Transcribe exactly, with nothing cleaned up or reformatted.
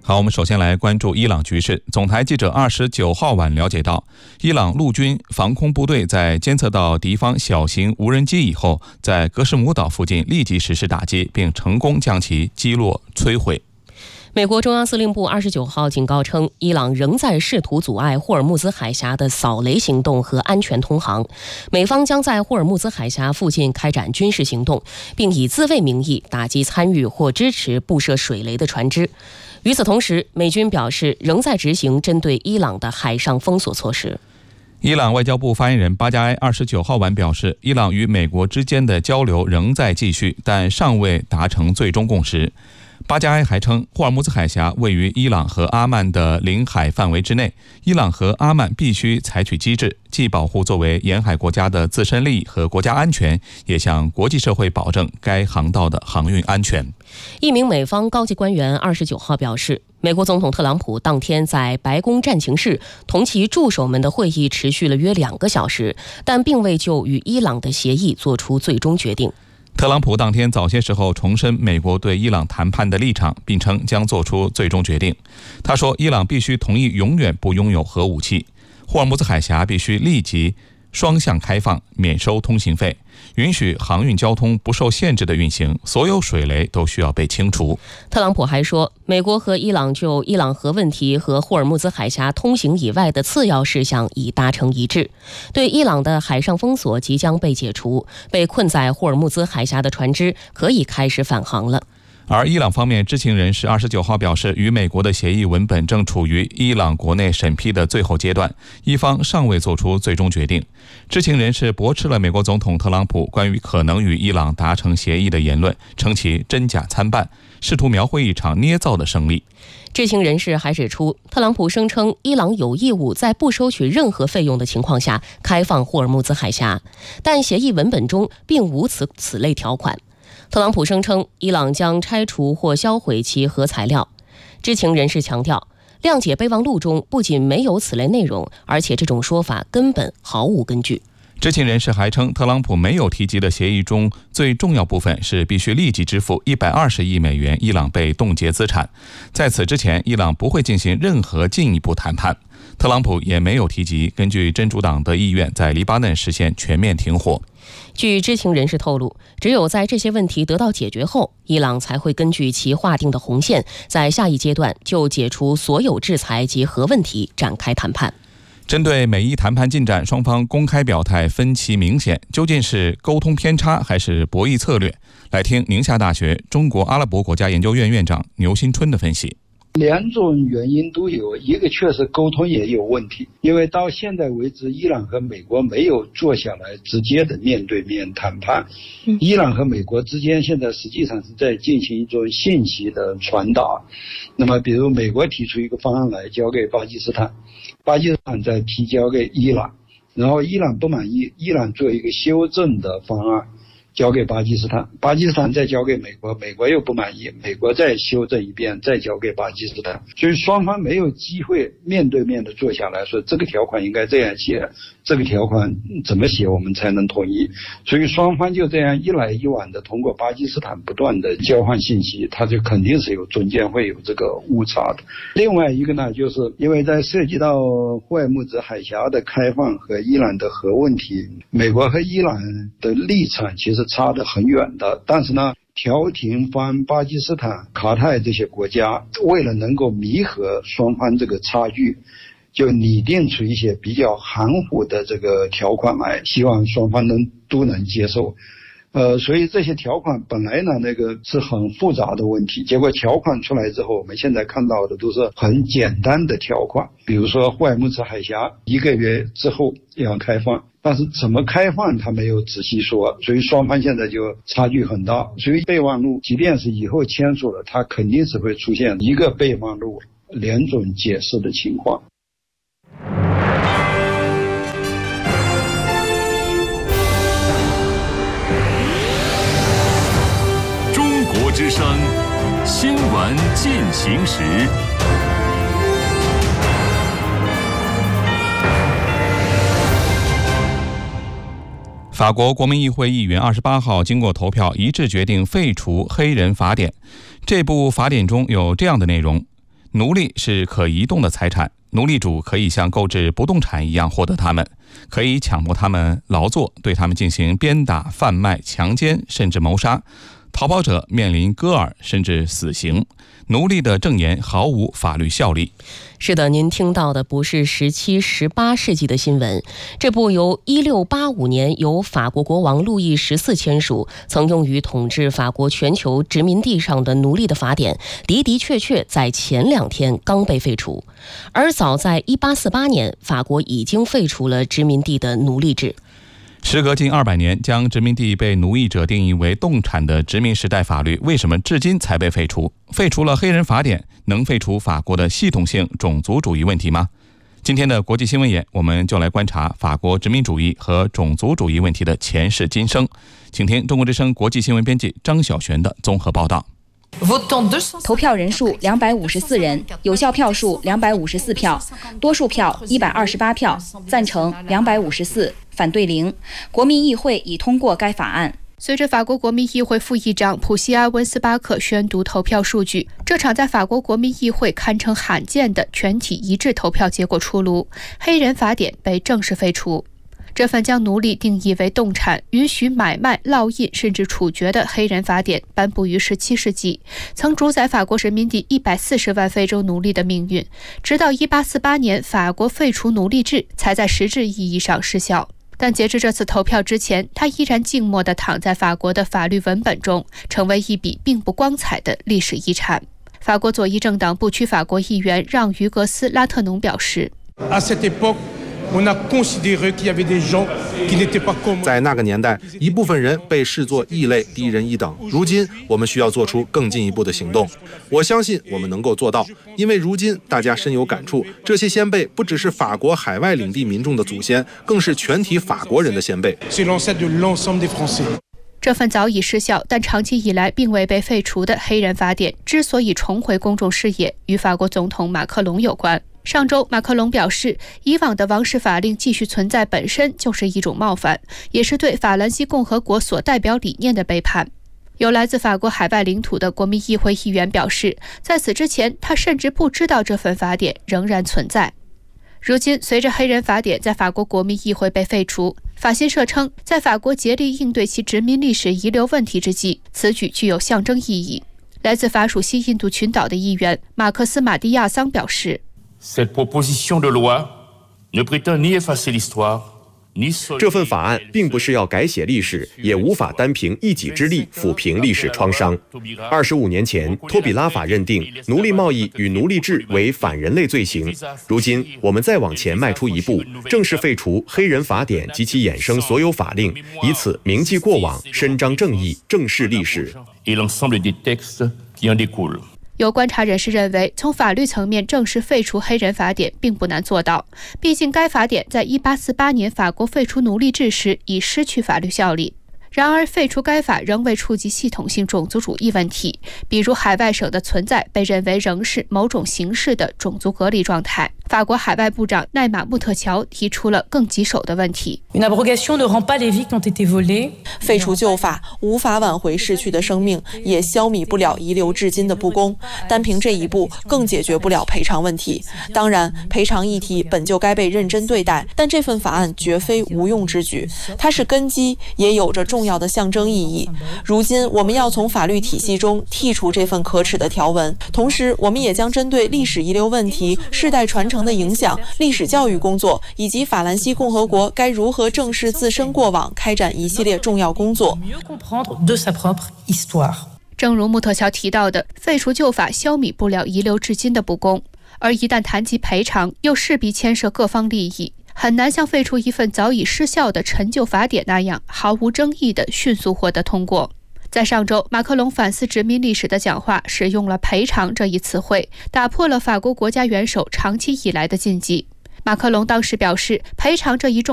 好，我们首先来关注伊朗局势。总台记者二十九号晚了解到，伊朗陆军防空部队在监测到敌方小型无人机以后，在格什姆岛附近立即实施打击，并成功将其击落摧毁。 美国中央司令部二十九号警告称，伊朗仍在试图阻碍霍尔木兹海峡的扫雷行动和安全通航，美方将在霍尔木兹海峡附近开展军事行动，并以自卫名义打击参与或支持布设水雷的船只。与此同时，美军表示仍在执行针对伊朗的海上封锁措施。 伊朗外交部发言人巴加埃二十九号晚表示，伊朗与美国之间的交流仍在继续，但尚未达成最终共识。巴加埃还称，霍尔木兹海峡位于伊朗和阿曼的领海范围之内，伊朗和阿曼必须采取机制，既保护作为沿海国家的自身利益和国家安全，也向国际社会保证该航道的航运安全。 一名美方高级官员二十九号表示，美国总统特朗普当天在白宫战情室同其助手们的会议持续了约两个小时，但并未就与伊朗的协议做出最终决定。 特朗普当天早些时候重申美国对伊朗谈判的立场，并称将做出最终决定。他说，伊朗必须同意永远不拥有核武器，霍尔木兹海峡必须立即双向开放，免收通行费，允许航运交通不受限制的运行，所有水雷都需要被清除。 特朗普还说，美国和伊朗就伊朗核问题和霍尔木兹海峡通行以外的次要事项已达成一致，对伊朗的海上封锁即将被解除，被困在霍尔木兹海峡的船只可以开始返航了。 而伊朗方面知情人士二十九号表示，与美国的协议文本正处于伊朗国内审批的最后阶段，伊方尚未做出最终决定。知情人士驳斥了美国总统特朗普关于可能与伊朗达成协议的言论，称其真假参半，试图描绘一场捏造的胜利。 知情人士还指出，特朗普声称伊朗有义务在不收取任何费用的情况下开放霍尔木兹海峡，但协议文本中并无此此类条款。特朗普声称伊朗将拆除或销毁其核材料。知情人士强调，谅解备忘录中不仅没有此类内容，而且这种说法根本毫无根据。 知情人士还称，特朗普没有提及的协议中最重要部分是必须立即支付一百二十亿美元伊朗被冻结资产，在此之前伊朗不会进行任何进一步谈判。特朗普也没有提及根据真主党的意愿在黎巴嫩实现全面停火。 据知情人士透露，只有在这些问题得到解决后，伊朗才会根据其划定的红线，在下一阶段就解除所有制裁及核问题展开谈判。 针对美伊谈判进展，双方公开表态分歧明显，究竟是沟通偏差还是博弈策略？来听宁夏大学中国阿拉伯国家研究院院长牛新春的分析。 两种原因都有，一个确实沟通也有问题，因为到现在为止，伊朗和美国没有坐下来直接的面对面谈判。伊朗和美国之间现在实际上是在进行一种信息的传达。那么，比如美国提出一个方案来交给巴基斯坦，巴基斯坦再提交给伊朗，然后伊朗不满意，伊朗做一个修正的方案交给巴基斯坦，巴基斯坦再交给美国，美国又不满意，美国再修正一遍，再交给巴基斯坦，所以双方没有机会面对面的坐下来说这个条款应该这样写，这个条款怎么写我们才能统一，所以双方就这样一来一往的通过巴基斯坦不断的交换信息，它就肯定是有中间会有这个误差的。另外一个呢，就是因为在涉及到霍尔木兹海峡的开放和伊朗的核问题，美国和伊朗的立场其实差得很远的，但是呢，调停方巴基斯坦、卡泰这些国家为了能够弥合双方这个差距，就拟定出一些比较含糊的这个条款来，希望双方能都能接受。呃，所以这些条款本来呢，那个是很复杂的问题，结果条款出来之后，我们现在看到的都是很简单的条款，比如说霍尔木兹海峡一个月之后要开放，但是怎么开放他没有仔细说，所以双方现在就差距很大。所以备忘录即便是以后签署了，它肯定是会出现一个备忘录两种解释的情况。 中国之声新闻进行时。 法国国民议会议员二十八号经过投票一致决定废除黑人法典。这部法典中有这样的内容： 奴隶是可移动的财产，奴隶主可以像购置不动产一样获得它们，可以强迫他们劳作，对他们进行鞭打、贩卖、强奸，甚至谋杀。逃跑者面临割耳甚至死刑，奴隶的证言毫无法律效力。 是的，您听到的不是十七、十八世纪的新闻。这部由一六八五年由法国国王路易十四签署，曾用于统治法国全球殖民地上的奴隶的法典，的的确确在前两天刚被废除。而早在一八四八年，法国已经废除了殖民地的奴隶制。 时隔近二百年，将殖民地被奴役者定义为动产的殖民时代法律，为什么至今才被废除？废除了黑人法典，能废除法国的系统性种族主义问题吗？今天的国际新闻眼，我们就来观察法国殖民主义和种族主义问题的前世今生。请听中国之声国际新闻编辑张晓璇的综合报道。 投票人数两百五十四人，有效票数两百五十四票，多数票一百二十八票，赞成两百五十四，反对零。国民议会已通过该法案。 随着法国国民议会副议长普西阿温斯巴克宣读投票数据，这场在法国国民议会堪称罕见的全体一致投票结果出炉，黑人法典被正式废除。这份将奴隶定义为动产、允许买卖、烙印甚至处决的黑人法典颁布于十七世纪，曾主宰法国殖民地一百四十万非洲奴隶的命运。直到一八四八年，法国废除奴隶制，才在实质意义上失效。但截至这次投票之前，它依然静默地躺在法国的法律文本中，成为一笔并不光彩的历史遗产。法国左翼政党不屈法国议员让·于格斯·拉特农表示， 在那个年代，一部分人被视作异类、低人一等。如今，我们需要做出更进一步的行动。我相信我们能够做到，因为如今大家深有感触，这些先辈不只是法国海外领地民众的祖先，更是全体法国人的先辈。 这份早已失效但长期以来并未被废除的黑人法典之所以重回公众视野，与法国总统马克龙有关。上周，马克龙表示，以往的王室法令继续存在本身就是一种冒犯，也是对法兰西共和国所代表理念的背叛。有来自法国海外领土的国民议会议员表示，在此之前，他甚至不知道这份法典仍然存在。如今，随着黑人法典在法国国民议会被废除，法新社称，在法国竭力应对其殖民历史遗留问题之际，此举具有象征意义。来自法属西印度群岛的议员马克思·马蒂亚桑表示， 这份法案并不是要改写历史，也无法单凭一己之力抚平历史创伤。二十五年前，托比拉法认定奴隶贸易与奴隶制为反人类罪行。如今，我们再往前迈出一步，正式废除黑人法典及其衍生所有法令，以此铭记过往，伸张正义，正视历史。 有观察人士认为，从法律层面正式废除黑人法典并不难做到，毕竟该法典在一八四八年法国废除奴隶制时已失去法律效力。然而，废除该法仍未触及系统性种族主义问题，比如海外省的存在被认为仍是某种形式的种族隔离状态。法国海外部长奈马穆特乔提出了更棘手的问题： 废除旧法无法挽回逝去的生命，也消弭不了遗留至今的不公。单凭这一步，更解决不了赔偿问题。当然，赔偿议题本就该被认真对待，但这份法案绝非无用之举，它是根基，也有着重要的象征意义。如今，我们要从法律体系中剔除这份可耻的条文，同时，我们也将针对历史遗留问题、世代传承的影响、历史教育工作以及法兰西共和国该如何正视自身过往，开展一系列重要工作。 正如穆特乔提到的，废除旧法消弭不了遗留至今的不公，而一旦谈及赔偿，又势必牵涉各方利益，很难像废除一份早已失效的陈旧法典那样毫无争议地迅速获得通过。在上周，马克龙反思殖民历史的讲话使用了赔偿这一词汇，打破了法国国家元首长期以来的禁忌。马克龙当时表示，赔偿这一重